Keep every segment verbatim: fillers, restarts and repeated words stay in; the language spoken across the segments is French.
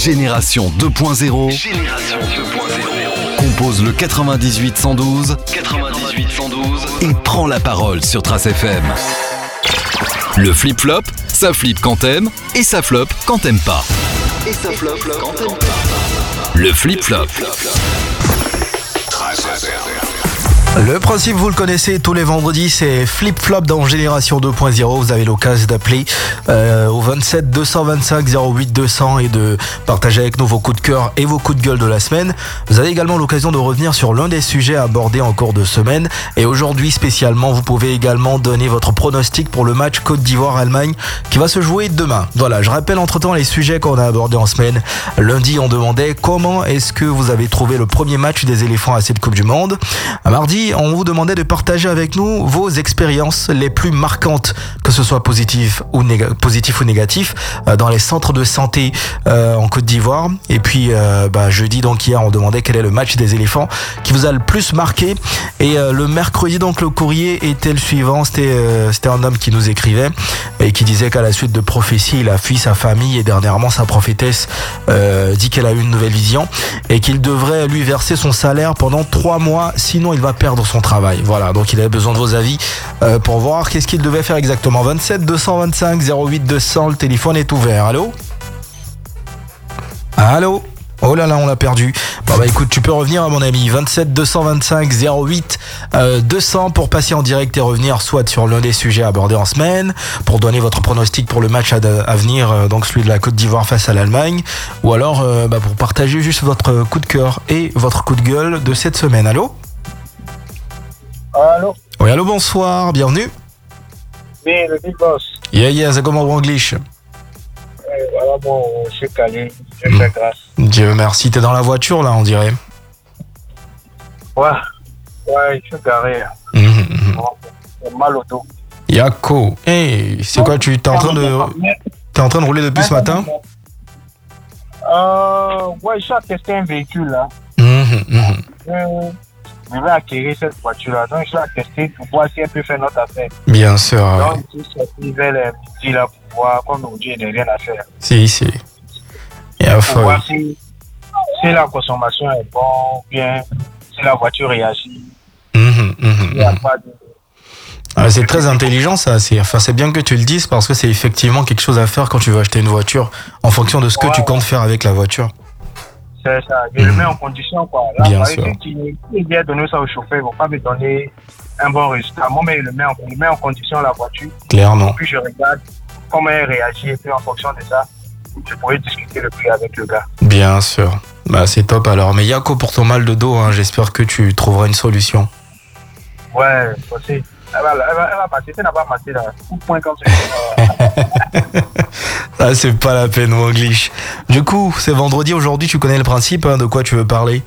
Génération deux point zéro. Génération deux point zéro. Compose le quatre-vingt-dix-huit cent douze. quatre-vingt-dix-huit cent douze. Et prend la parole sur Trace F M. Le flip-flop, ça flippe quand t'aimes et ça flop quand t'aimes pas. Et ça flop quand t'aimes pas. Le flip-flop. Trace F M. Le principe, vous le connaissez, tous les vendredis, c'est flip-flop dans Génération deux point zéro. Vous avez l'occasion d'appeler euh, au vingt-sept deux cent vingt-cinq zéro huit deux cents et de partager avec nous vos coups de cœur et vos coups de gueule de la semaine. Vous avez également l'occasion de revenir sur l'un des sujets abordés en cours de semaine. Et aujourd'hui, spécialement, vous pouvez également donner votre pronostic pour le match Côte d'Ivoire-Allemagne qui va se jouer demain. Voilà, je rappelle entre-temps les sujets qu'on a abordés en semaine. Lundi, on demandait comment est-ce que vous avez trouvé le premier match des éléphants à cette Coupe du Monde. À mardi, on vous demandait de partager avec nous vos expériences les plus marquantes, que ce soit positif ou, néga- positif ou négatif, euh, dans les centres de santé euh, en Côte d'Ivoire. Et puis euh, bah, jeudi, donc hier, on demandait quel est le match des éléphants qui vous a le plus marqué. Et euh, le mercredi, donc le courrier était le suivant. C'était, euh, c'était un homme qui nous écrivait et qui disait qu'à la suite de prophéties, il a fui sa famille et dernièrement sa prophétesse euh, dit qu'elle a eu une nouvelle vision et qu'il devrait lui verser son salaire pendant trois mois, sinon il va perdre son travail. Voilà, donc il avait besoin de vos avis euh, pour voir qu'est-ce qu'il devait faire exactement. vingt-sept deux cent vingt-cinq zéro huit deux cents, le téléphone est ouvert. Allô Allô Oh là là, on l'a perdu. Bon bah écoute, tu peux revenir à mon ami. vingt-sept deux cent vingt-cinq zéro huit deux cents pour passer en direct et revenir soit sur l'un des sujets abordés en semaine, pour donner votre pronostic pour le match à, à venir, euh, donc celui de la Côte d'Ivoire face à l'Allemagne, ou alors euh, bah, pour partager juste votre coup de cœur et votre coup de gueule de cette semaine. Allô Allô? Oui, allô, bonsoir, bienvenue. Oui, le big boss. Yeah, yeah, c'est comment en English? Euh, voilà, bon, je suis calé, je fais grâce. Dieu merci, t'es dans la voiture là, on dirait. Ouais, ouais, je suis garé. Mmh, mmh. J'ai mal au dos. Yako, hey, c'est quoi, tu t'es en train de, t'es en train de rouler depuis ce matin? Euh, ouais, je suis à tester un véhicule là. Mmh, mmh. Euh, je vais acquérir cette voiture là, donc je vais la tester pour voir si elle peut faire notre affaire. Bien sûr. Donc, je suis sorti vers le midi là pour voir, comme aujourd'hui, il n'y a rien à faire. Si, si. Il y a Pour fort. voir si, si la consommation est bonne, ou bien si la voiture réagit. Mmh, mmh, Il n'y a mmh. pas de... Ah, c'est très intelligent ça, c'est, enfin, c'est bien que tu le dises parce que c'est effectivement quelque chose à faire quand tu veux acheter une voiture en fonction de ce que Ouais. tu comptes faire avec la voiture. C'est ça, je le mets en condition quoi. Là, Bien par sûr. exemple, qui qui vient donner ça au chauffeur, ils ne vont pas me donner un bon résultat. Moi, mais je le mets en, je le mets en condition la voiture, Clairement. puis je regarde comment elle réagit, et puis en fonction de ça, je pourrais discuter le prix avec le gars. Bien sûr. Bah, c'est top alors. Mais Yako, pour ton mal de dos, hein, j'espère que tu trouveras une solution. Ouais, possible. Elle va, elle va, elle va passer, elle n'a pas passé là. Coup de poing comme ça. Ah, c'est pas la peine, mon English. Du coup, c'est vendredi aujourd'hui, tu connais le principe, hein, de quoi tu veux parler?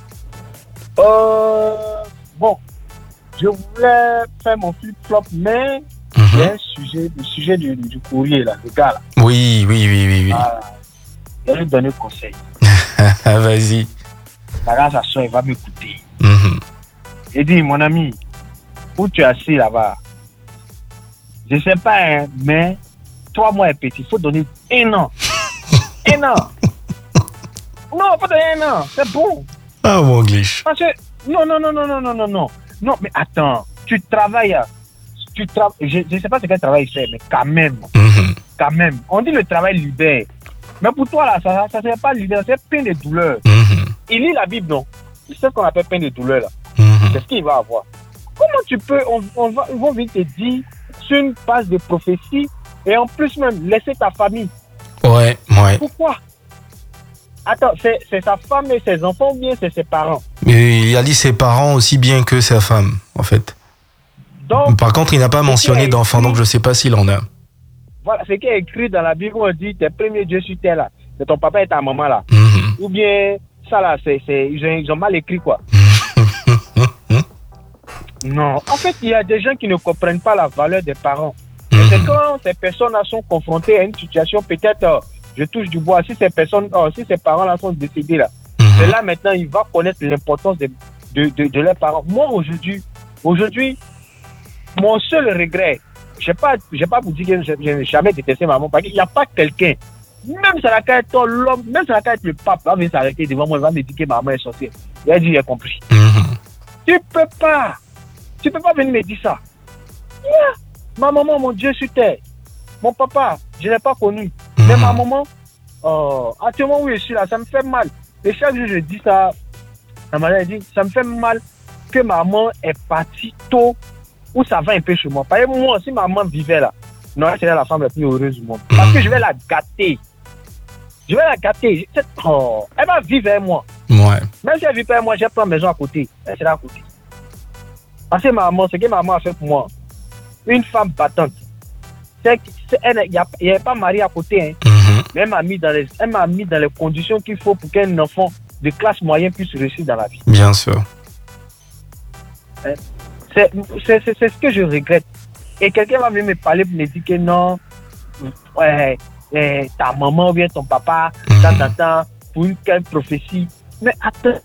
Euh, bon, je voulais faire mon flip-flop, mais il y a un sujet, le sujet du, du courrier là, le gars là. Oui, oui, oui, oui, oui. Ah, je vais lui donner conseil. Ah, vas-y. La grâce à soi, il va m'écouter. Mhm. Il dit, mon ami, où tu es assis là-bas, je ne sais pas, hein, mais trois mois est petit, il faut donner un an. Un an. Non, il faut donner un an, c'est bon. Ah, mon English. Parce que, non, non, non, non, non, non, non, non. Non, mais attends, tu travailles, hein. tu tra... je ne sais pas ce quel travail il fait, mais quand même, Mhm. quand même. On dit le travail libère. Mais pour toi, là, ça ne sert pas libère, c'est plein de douleurs. Mhm. Il lit la Bible, non? C'est ce qu'on appelle plein de douleurs, là. Mhm. C'est ce qu'il va avoir. Comment tu peux, on, on va, ils vont vite te dire sur une base de prophétie et en plus même laisser ta famille. Ouais, ouais. Pourquoi? Attends, c'est, c'est sa femme et ses enfants ou bien c'est ses parents? Mais il a dit ses parents aussi bien que sa femme, en fait. Donc, Par contre, il n'a pas c'est mentionné qui a d'enfant, écrit- donc je sais pas s'il en a. voilà, c'est qui est écrit dans la Bible, on dit tes premiers dieux sur terre là, c'est ton papa et ta maman là. Mhm. Ou bien ça là, c'est, c'est, ils, ont, ils ont mal écrit quoi. Non, en fait, il y a des gens qui ne comprennent pas la valeur des parents. Et c'est quand ces personnes-là sont confrontées à une situation, peut-être, euh, je touche du bois, si ces personnes, euh, si ces parents-là sont décédés là, c'est là maintenant, il va connaître l'importance de, de, de, de leurs parents. Moi, aujourd'hui, aujourd'hui, mon seul regret, je n'ai pas, j'ai pas vous dire que je n'ai jamais détesté maman, parce qu'il n'y a pas quelqu'un Même ça n'a qu'à être l'homme, même ça n'a qu'à être le pape, va venir s'arrêter devant moi, il va me dire que ma maman est sorcière. Il a dit, j'ai compris. Mm-hmm. Tu peux pas. Tu peux pas venir me dire ça. Yeah. Ma maman, mon Dieu sur terre. Mon papa, je ne l'ai pas connu. Mm-hmm. Mais ma maman, euh, actuellement où je suis là, ça me fait mal. Et chaque jour, je dis ça, la maman dit, ça me fait mal que maman est partie tôt, où ça va un peu chez moi. Parce que moi, si maman vivait là, non, elle serait la femme la plus heureuse du monde. Parce que je vais la gâter. Je vais la gâter. Oh, elle va vivre avec moi. Ouais. Même si elle vit pas avec moi, j'ai prendre maison à côté. Elle sera à côté. Parce que maman, ce que maman a fait pour moi, une femme battante, c'est qu'elle n'est pas mariée à côté. Hein. Mm-hmm. Mais elle m'a mis dans les, elle m'a mis dans les conditions qu'il faut pour qu'un enfant de classe moyenne puisse réussir dans la vie. Bien sûr. Hein? C'est, c'est, c'est, c'est ce que je regrette. Et quelqu'un va venir me parler pour me dire que non, ouais, ouais, ta maman ou bien ton papa, mm-hmm. tant, tant, tant, pour une quelle prophétie. Mais attends.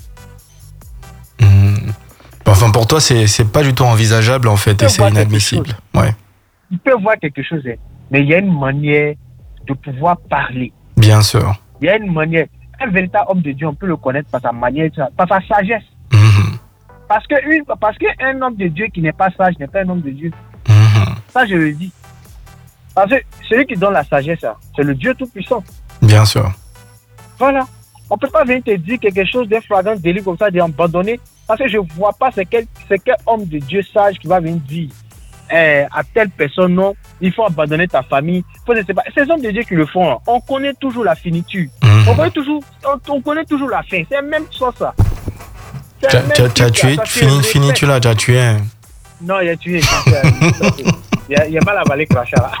Mm. Enfin, pour toi, c'est, c'est pas du tout envisageable en fait, et c'est inadmissible. Ouais. Il peut voir quelque chose, hein, mais il y a une manière de pouvoir parler. Bien sûr. Il y a une manière. Un véritable homme de Dieu, on peut le connaître par sa manière, par sa sagesse. Mm-hmm. Parce que une, parce qu'un homme de Dieu qui n'est pas sage n'est pas un homme de Dieu. Mm-hmm. Ça, je le dis. Parce que celui qui donne la sagesse, c'est le Dieu Tout-Puissant. Bien sûr. Voilà. On ne peut pas venir te dire quelque chose d'un flagrant délit comme ça, d'abandonner, parce que je ne vois pas c'est quel, c'est quel homme de Dieu sage qui va venir dire eh, à telle personne, non, il faut abandonner ta famille. Faut, c'est pas, ces hommes de Dieu qui le font, on connaît toujours la finitude. Mm-hmm. On connaît toujours, on, on connaît toujours la fin. C'est même ça, ça. Tu as tué, fini, fini, tu l'as déjà tué. Non, il a tué. Il a, il a mal avalé crachat là.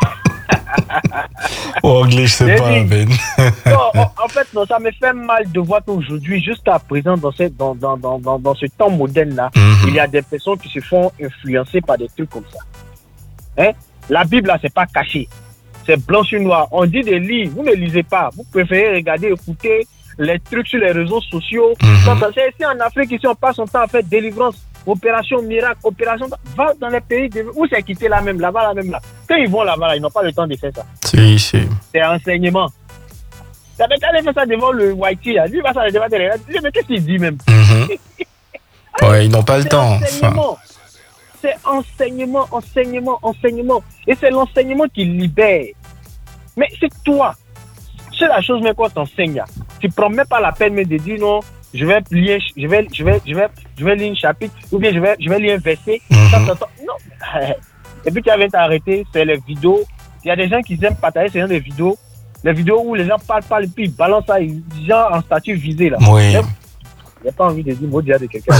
Oh, anglais, je sais pas, Ben. Non, en, en fait, non, ça me fait mal de voir qu'aujourd'hui, jusqu'à présent, dans ce, dans, dans, dans, dans, dans ce temps moderne-là, mm-hmm. il y a des personnes qui se font influencer par des trucs comme ça. Hein? La Bible, là, c'est pas caché. C'est blanc sur noir. On dit des livres, vous ne lisez pas. Vous préférez regarder, écouter les trucs sur les réseaux sociaux. Mm-hmm. Quand c'est ici en Afrique, ici, on passe son temps à faire délivrance. Opération miracle, opération. Va dans les pays de... où c'est quitté là même, là-bas, là même là. Quand ils vont là-bas, là, ils n'ont pas le temps de faire ça. Si, si. C'est enseignement. Ça fait quand il fait ça devant le Whitey, là. Lui, il va ça devant les. Mais qu'est-ce qu'il dit même? Mm-hmm. Ouais, ils n'ont pas le temps. Enseignement. Enfin. C'est enseignement, enseignement, enseignement. Et c'est l'enseignement qui libère. Mais c'est toi. C'est la chose, mais quand t'enseignes, là, tu ne prends même pas la peine de dire non. Je vais lire, je vais, je vais, je vais, je vais lire un chapitre, ou bien je vais, je vais lire un verset. Mm-hmm. Ça, ça, ça. Non. Et puis tu viens t'arrêter, c'est les vidéos. Il y a des gens qui aiment partager ce genre de vidéos. Les vidéos où les gens parlent, parlent, et puis ils balancent ça, ils genre en statut visé là. Oui. Il n'y a pas envie de dire mot déjà de quelqu'un.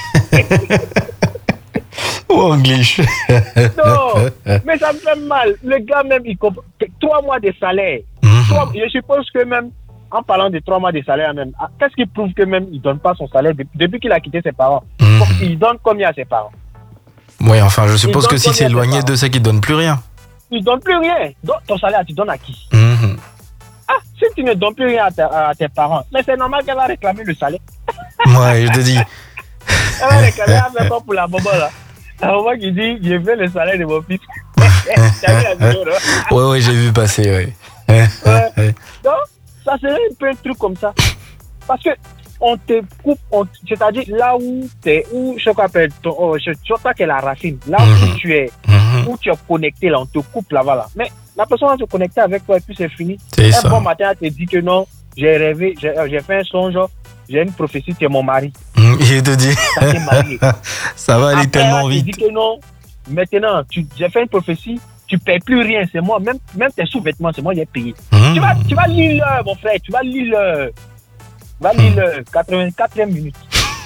Ou English. Non, mais ça me fait mal. Le gars même, il comprend. Trois mois de salaire. Mm-hmm. Trois, je suppose que même. En parlant de trois mois de salaire même, qu'est-ce qui prouve que même il ne donne pas son salaire depuis qu'il a quitté ses parents? Mmh. Il donne combien à ses parents? Oui, enfin, je suppose que si c'est éloigné de ça, qu'il ne donne plus rien. Il ne donne plus rien. Donc, ton salaire, tu donnes à qui? Mmh. Ah, si tu ne donnes plus rien à, ta, à tes parents, mais c'est normal qu'elle va réclamer le salaire. Ouais, je te dis. Elle va réclamer un peu pour la maman là. La maman qui dit, je veux le salaire de mon fils. Tu as vu la vidéo, là? Oui, oui, j'ai vu passer, oui. Ouais. Donc, ça serait un peu un truc comme ça. Parce que on te coupe, on, c'est-à-dire là où tu es, où je t'appelle, oh, je crois que la racine, là mm-hmm. où tu es, mm-hmm. où tu es connecté, là, on te coupe là-bas. Là. Mais la personne va se connecter avec toi et puis c'est fini. C'est un ça. bon matin, elle te dit que non, j'ai rêvé, j'ai, j'ai fait un songe, j'ai une prophétie, tu es mon mari. Mm, il te dit. Ça t'est marié. Ça va aller après, tellement elle vite. te dit que non, maintenant, tu, j'ai fait une prophétie. Tu ne payes plus rien, c'est moi. Même, même tes sous-vêtements, c'est moi qui ai payé. Mmh. Tu, vas, tu vas lire l'heure, mon frère. Tu vas lire l'heure. Tu vas lire l'heure. quatre-vingt-quatrième minute.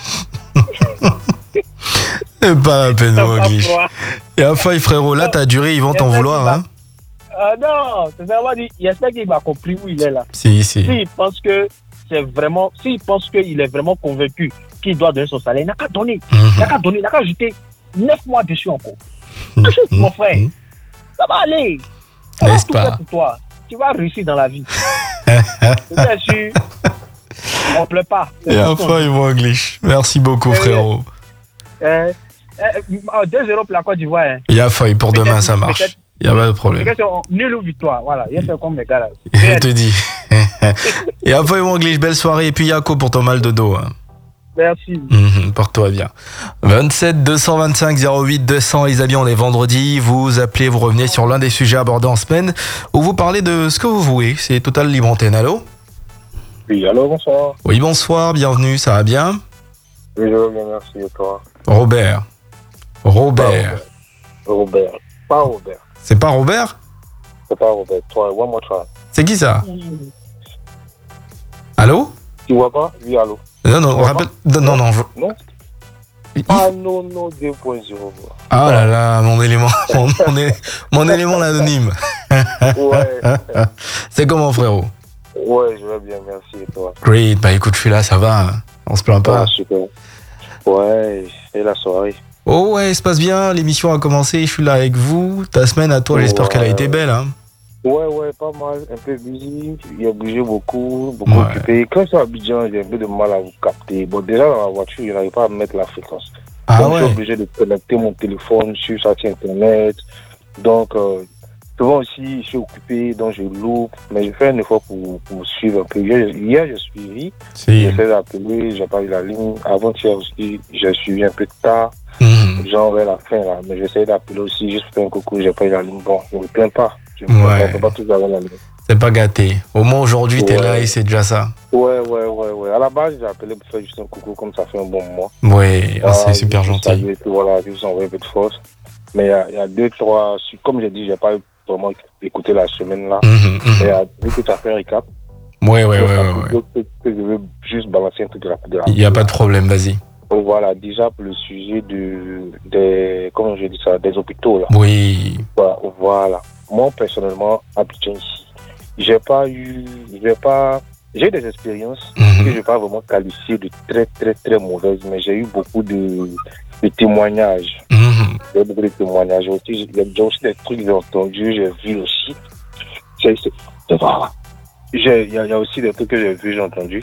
C'est pas la peine, English. Et enfin, frérot, là, ta durée, ils vont t'en vouloir, hein? Euh, non, c'est vraiment dit. J'espère qu'il va compris où il est là. Si, si. S'il pense que c'est vraiment. S'il pense qu'il est vraiment convaincu qu'il doit donner son salaire, il n'a qu'à donner. Mmh. Il n'a qu'à donner. Il n'a qu'à ajouter neuf mois dessus encore. Mmh. Juste, mon frère. Mmh. Ça va aller. Ça va tout faire pour toi. Tu vas réussir dans la vie. Bien sûr. On ne pleure pas. Et enfin, ils vont English. Merci beaucoup, euh, frérot. Euh, euh, deux zéro pour la Côte d'Ivoire. Hein. Il y a feuille pour peut-être, demain, ça marche. Peut-être, Il n'y a pas de problème. C'est question nul ou victoire. Voilà, il y a fait comme les gars là. Je te dis. Et après, mon glitch, belle soirée. Et puis, Yako pour ton mal de dos. Hein. Merci. Mmh, porte-toi bien. vingt-sept deux cent vingt-cinq zéro huit deux cents, les amis, on est vendredi. Vous appelez, vous revenez sur l'un des sujets abordés en semaine où vous parlez de ce que vous voulez. C'est Total Libre Antenne. Allô? Oui, allô, bonsoir. Oui, bonsoir, bienvenue, ça va bien? Oui, je vais bien, merci. Et toi? Robert. Robert. Pas Robert. Pas Robert. C'est pas Robert? C'est pas Robert. Toi, one more try. C'est qui ça? Allô? Tu vois pas? Oui, allô. Non, non, on rappelle. Non, non, non. Je... Non? Ah non, non, deux point zéro. Ah là là, mon élément, mon, mon, é... mon élément l'anonyme. Ouais. C'est comment, frérot? Ouais, je vais bien, merci. Et toi? Great, bah écoute, je suis là, ça va. Hein. On se plaint pas. Ah, super. Ouais, et la soirée? Oh ouais, ça se passe bien, l'émission a commencé, je suis là avec vous. Ta semaine à toi, j'espère ouais. qu'elle a été belle. Hein. Ouais, ouais, pas mal, un peu busy, il a bougé beaucoup, beaucoup ouais. occupé. Quand je suis à Abidjan, j'ai un peu de mal à vous capter. Bon, déjà dans la voiture, je n'arrive pas à mettre la fréquence. Ah donc, ouais. je suis obligé de connecter mon téléphone sur sa internet. Donc, euh, souvent aussi, je suis occupé, donc je loupe. Mais je fais un effort pour, pour suivre un peu. Hier, hier j'ai suivi, si. J'essaie d'appeler, j'ai pas eu la ligne. Avant-hier aussi, j'ai suivi un peu tard. Mmh. Genre vers la fin, là. Mais j'essaie d'appeler aussi, juste pour faire un coucou, j'ai pas eu la ligne. Bon, je ne me plains pas. Ouais. Pas tout avoir la ligne. C'est pas gâté. Au moins aujourd'hui, ouais. T'es là et c'est déjà ça. Ouais, ouais, ouais, ouais. À la base, j'ai appelé pour faire juste un coucou, comme ça fait un bon moment. Ouais, ah, c'est super gentil. Saluer, puis voilà, je vous envoie un peu de force. Mais il y a, il y a deux, trois, comme j'ai dit, j'ai pas vraiment écouté la semaine là. Mmh, mmh. Mais euh, vu que tu as fait un recap. Ouais, ouais, ouais, ouais. Donc, que, que je veux juste balancer un truc de la de la Il n'y a pas de problème, vas-y. Voilà, déjà pour le sujet de, des, comment je dis ça, des hôpitaux là. Oui. Voilà. Moi, personnellement, à Abidjan ici, j'ai pas eu, j'ai pas, j'ai eu des expériences mm-hmm. que je vais pas vraiment qualifier de très, très, très mauvaises, mais j'ai eu beaucoup de, de témoignages. Mm-hmm. J'ai eu beaucoup de témoignages aussi. J'ai aussi des trucs que j'ai entendus, j'ai vu aussi. C'est, c'est, c'est voilà. Il y, y a aussi des trucs que j'ai vu, j'ai entendu.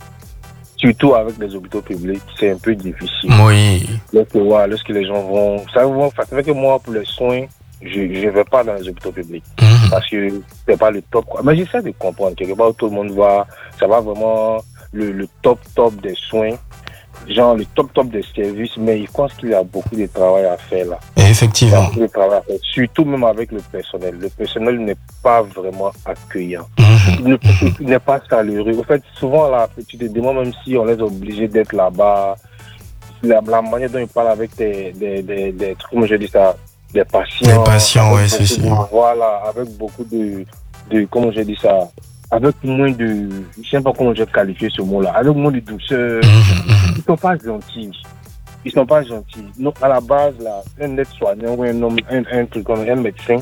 Surtout avec les hôpitaux publics, c'est un peu difficile. Oui. Lorsque, ouais, lorsque les gens vont, ça fait que moi, pour les soins, je ne vais pas dans les hôpitaux publics. Mmh. Parce que c'est pas le top. Mais j'essaie de comprendre. Quelque part où tout le monde va, ça va vraiment le, le top, top des soins. Genre le top, top des services. Mais je pense qu'il y a beaucoup de travail à faire là. Effectivement. Beaucoup de travail à faire. Surtout même avec le personnel. Le personnel n'est pas vraiment accueillant. Mmh. Il, ne, il n'est pas chaleureux. En fait, souvent, là, tu te demandes même si on est obligé d'être là-bas. La, la manière dont ils parlent avec des, des, des, des trucs, comme je dis ça, des patients. Des patients, oui, c'est ça. Voilà, avec beaucoup de, de, comment je dis ça, avec moins de, je ne sais pas comment je vais qualifier ce mot-là, avec moins de douceur. Mmh, ils ne sont pas gentils. Ils ne sont pas gentils. Donc, à la base, là, un aide-soignant ou un homme, un, un truc comme un médecin,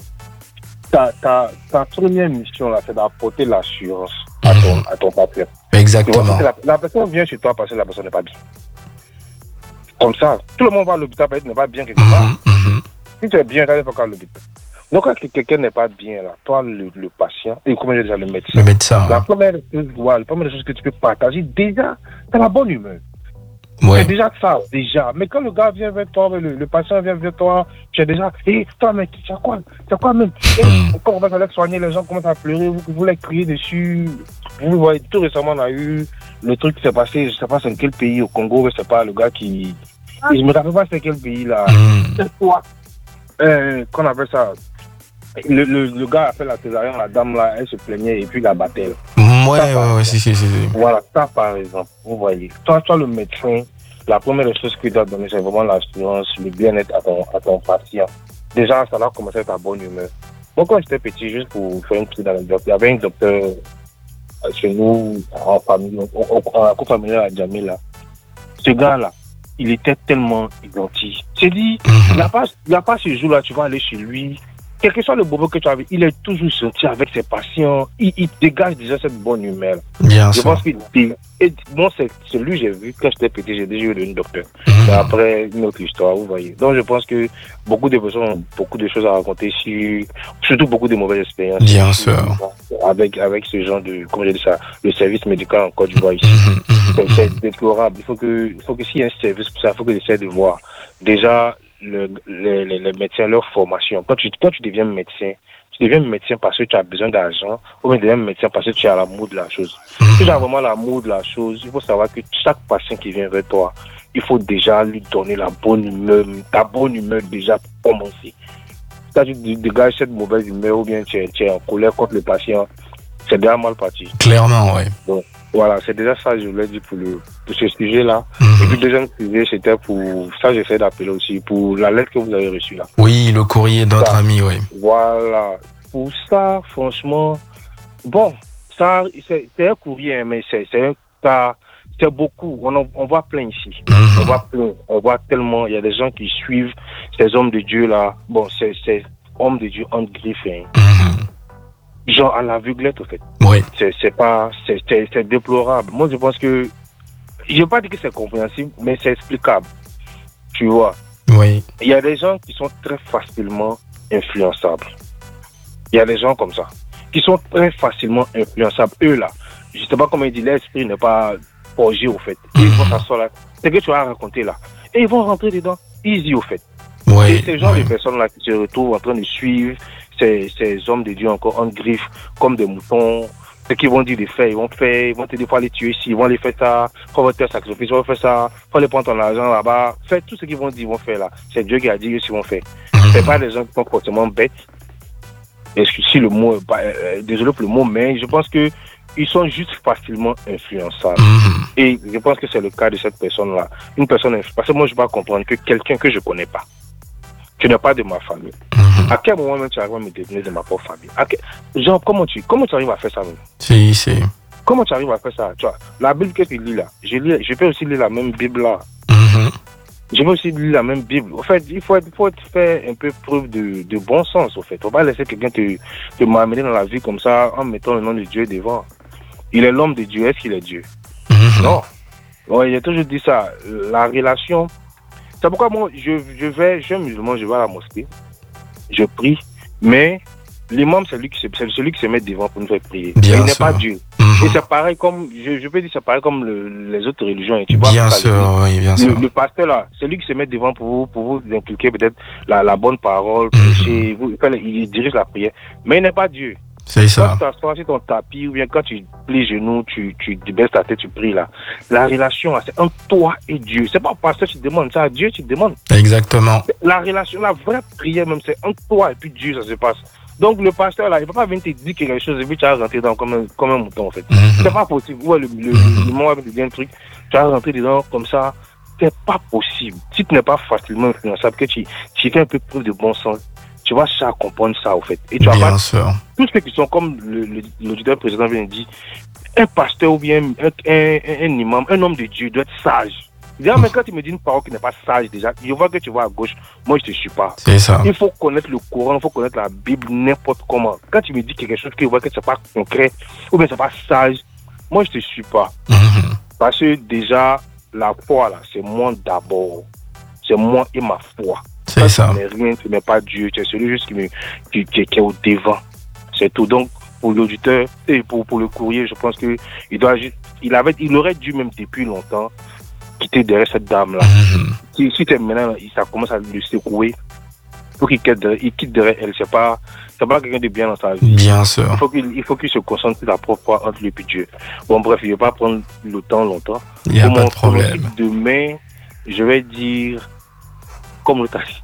ta, ta, ta première mission, là, c'est d'apporter l'assurance mmh. à ton, à ton patient. Exactement. La, la personne vient chez toi parce que la personne n'est pas bien. Comme ça, tout le monde va à l'hôpital parce qu'il n'est pas bien quelque part. Mmh, mmh. Si tu es bien, tu n'arrives pas à l'hôpital. Donc, quand quelqu'un n'est pas bien, là, toi, le, le patient, et comment je dis ça, le médecin. Le médecin. La première, ouais, la première chose que tu peux partager, déjà, c'est la bonne humeur. Ouais. C'est déjà ça, déjà. Mais quand le gars vient vers toi, le, le patient vient vers toi, tu es déjà, hé, hey, toi, mec, c'est quoi? C'est quoi même? Hey, mm. Quand on va aller soigner, les gens commencent à pleurer, vous, vous les crier dessus. Vous voyez, tout récemment, on a eu le truc qui s'est passé, je sais pas c'est quel pays, au Congo, je sais pas, le gars qui. Je me rappelle pas c'est quel pays, là. Mm. C'est quoi? Euh, qu'on appelle ça. Le, le, le gars a fait la césarienne, la dame là, elle se plaignait et puis la battait. Ouais, ouais, ouais, ouais, si, si, si. Voilà, ça par exemple, vous voyez. Toi, toi le médecin, la première chose qu'il doit donner, c'est vraiment l'assurance, le bien-être à ton, à ton patient. Déjà, ça doit commencer avec ta bonne humeur. Moi, quand j'étais petit, juste pour faire une petite anecdote, il y avait un docteur chez nous, en famille, en la co-familiale à Djamé, là. Ce gars-là, il était tellement gentil. C'est dit, il n'y a pas, il n'y a pas ce jour-là, tu vas aller chez lui. Quel que soit le bobo que tu as vu, il est toujours gentil avec ses patients. Il, il dégage déjà cette bonne humeur. Bien je sûr. pense qu'il et moi, c'est celui que j'ai vu quand j'étais petit, j'ai déjà eu une docteur. Mmh. Mais après, une autre histoire, vous voyez. Donc, je pense que beaucoup de personnes ont beaucoup de choses à raconter sur, surtout beaucoup de mauvaises expériences. Bien sûr. Avec, avec ce genre de, comment j'ai dit ça, le service médical en Côte d'Ivoire ici. Mmh. C'est, c'est déplorable. Il faut que, il faut que s'il y a un service pour ça, il faut que j'essaie de voir. Déjà, le, les, les, les médecins, leur formation. Quand tu, quand tu deviens médecin, tu deviens médecin parce que tu as besoin d'argent, ou bien tu deviens médecin parce que tu as l'amour de la chose. Si tu as vraiment l'amour de la chose, il faut savoir que chaque patient qui vient vers toi, il faut déjà lui donner la bonne humeur, ta bonne humeur déjà pour commencer. Quand tu dégages cette mauvaise humeur ou bien tu es, tu es en colère contre le patient, c'est déjà mal parti. Clairement, oui. Donc, voilà, c'est déjà ça que je voulais dire pour, le, pour ce sujet-là. Mm-hmm. Et puis, le deuxième sujet, c'était pour, ça j'essaie d'appeler aussi, pour la lettre que vous avez reçue là. Oui, le courrier de notre ça, ami, oui. Voilà. Pour ça, franchement, bon, ça, c'est, c'est un courrier, mais c'est, c'est un cas, c'est beaucoup. On, en, on voit plein ici. Mm-hmm. On voit plein. On voit tellement. Il y a des gens qui suivent ces hommes de Dieu là. Bon, c'est, c'est hommes de Dieu en griffe. Hein. Mm-hmm. Genre à l'aveuglette, en fait. Oui. C'est, c'est pas, c'est, c'est, c'est déplorable. Moi, je pense que, je vais pas dire que c'est compréhensible, mais c'est explicable. Tu vois. Oui. Il y a des gens qui sont très facilement influençables. Il y a des gens comme ça, qui sont très facilement influençables. Eux, là, je sais pas comment ils disent, l'esprit n'est pas forgé, au fait. Ils vont s'asseoir là. C'est que tu as raconté là. Et ils vont rentrer dedans, easy, au fait. Oui. Et ces genre oui. de personnes-là qui se retrouvent en train de suivre Ces, ces hommes de Dieu encore en griffe comme des moutons, ce qu'ils vont dire de faire, ils vont faire, ils vont te dire faut les tuer ici, ils vont les faire ça, faut faire sacrifice, ils vont faire ça, faut les prendre ton argent là-bas, faites tout ce qu'ils vont dire, ils vont faire là. C'est Dieu qui a dit ce qu'ils vont faire. Mm-hmm. C'est pas des gens qui sont forcément bêtes. Excusez le mot, bah, euh, désolé pour le mot, mais je pense que ils sont juste facilement influençables. Mm-hmm. Et je pense que c'est le cas de cette personne-là. Une personne, parce que moi je ne peux pas comprendre que quelqu'un que je ne connais pas, tu n'es pas de ma famille. Mm-hmm. À quel moment même tu arrives à me devenir de ma propre famille? Quel... Genre, comment tu, comment tu arrives à faire ça même? Si, si. Comment tu arrives à faire ça? Tu vois, la Bible que tu lis là, je, lis, je peux aussi lire la même Bible là. Mm-hmm. Je peux aussi lire la même Bible. En fait, il faut, il faut faire un peu preuve de, de bon sens, au fait. Il ne faut pas laisser quelqu'un te, te m'amener dans la vie comme ça en mettant le nom de Dieu devant. Il est l'homme de Dieu, est-ce qu'il est Dieu? Mm-hmm. Non. Ouais, il a toujours dit ça. La relation... C'est pourquoi moi, je, je vais, je suis musulman, je vais à la mosquée, je prie, mais l'imam, c'est, lui qui se, c'est celui qui se met devant pour nous faire prier. Bien il n'est sûr. pas Dieu. Mm-hmm. Et c'est pareil comme, je, je peux dire, c'est pareil comme le, les autres religions. Tu vois, bien ça, sûr, le, oui, bien le, sûr. Le pasteur, là, c'est lui qui se met devant pour vous, pour vous inculquer peut-être la, la bonne parole, prêcher, mm-hmm. vous, il dirige la prière, mais il n'est pas Dieu. C'est ça. Quand tu t'assois sur ton tapis ou bien quand tu plies les genoux, tu, tu, tu baisses ta tête, tu pries là. La relation, là, c'est entre toi et Dieu. C'est pas au pasteur que tu demandes, c'est à Dieu que tu demandes. Exactement. La relation, la vraie prière même, c'est entre toi et puis Dieu, ça se passe. Donc le pasteur là, il ne peut pas venir te dire quelque chose et puis tu vas rentrer dedans comme un, comme un mouton en fait. Mm-hmm. C'est pas possible. Ouais, le, le, le, le moment de dire un truc, tu vas rentrer dedans comme ça. C'est pas possible. Si tu n'es pas facilement influençable, que tu, tu fais un peu preuve de bon sens, tu vas ça comprendre ça, au fait. Et tu vas bien pas, sûr. Tous ceux qui sont comme le, le, l'auditeur président vient de dire, un pasteur ou bien un, un, un, un imam, un homme de Dieu doit être sage. Déjà, mais quand tu me dis une parole qui n'est pas sage, déjà, je vois que tu vas à gauche, moi je te suis pas. C'est ça. Il faut connaître le Coran, il faut connaître la Bible, n'importe comment. Quand tu me dis quelque chose que je vois que c'est pas concret, ou bien c'est pas sage, moi je te suis pas. Mm-hmm. Parce que déjà, la foi là, c'est moi d'abord. C'est moi et ma foi. C'est quand ça. Tu n'es rien, tu n'es pas Dieu, tu es celui juste qui, me, qui, qui, qui est au devant. C'est tout. Donc, pour l'auditeur et pour, pour le courrier, je pense que il doit juste, il avait, il aurait dû même depuis longtemps quitter derrière cette dame-là. Mm-hmm. Si, si tu es maintenant, ça commence à le secouer, il faut qu'il quitte derrière, il quitte derrière elle. C'est pas, c'est pas quelqu'un de bien dans sa vie. Bien sûr. Il faut qu'il, il faut qu'il se concentre sur la propre foi entre lui et Dieu. Bon, bref, il ne va pas prendre le temps longtemps. Il n'y a pour pas de problème. Demain, je vais dire, comme le taxi.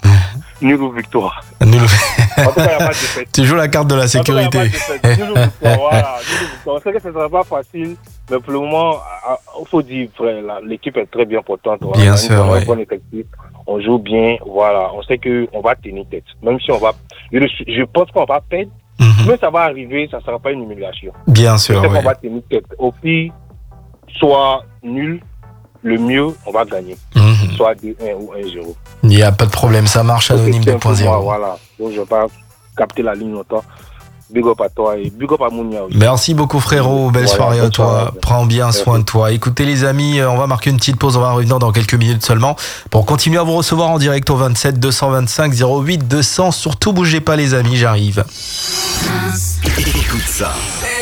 Nul ou victoire. Nul. En tout cas, il n'y a pas de défaite. Tu joues la carte de la sécurité. En tout cas, il n'y a pas de défaite. Nul ou victoire, voilà. Nul ou victoire. On sait que ce ne sera pas facile, mais pour le moment, il faut dire, frère, l'équipe est très bien portante. Bien on sûr, a oui. Bon effectif. On joue bien, voilà. On sait qu'on va tenir tête. Même si on va... Je, je pense qu'on va perdre, mm-hmm. mais ça va arriver, ça ne sera pas une humiliation. Bien sûr, je sais oui. qu'on va tenir tête. Au pire, soit nul, le mieux, on va gagner. Mm-hmm. Soit deux un ou un zéro. Il n'y a pas de problème, ça marche. Anonyme deux point zéro. Voilà, donc je ne vais pas capter la ligne longtemps. Big up à toi et big up à Mounia aussi. Merci beaucoup frérot, belle voilà, soirée à toi, soirée. Prends bien Merci. soin de toi. Écoutez les amis, on va marquer une petite pause, on va revenir dans quelques minutes seulement pour continuer à vous recevoir en direct au vingt-sept deux cent vingt-cinq zéro huit deux cents. Surtout bougez pas les amis, j'arrive. Écoute ça.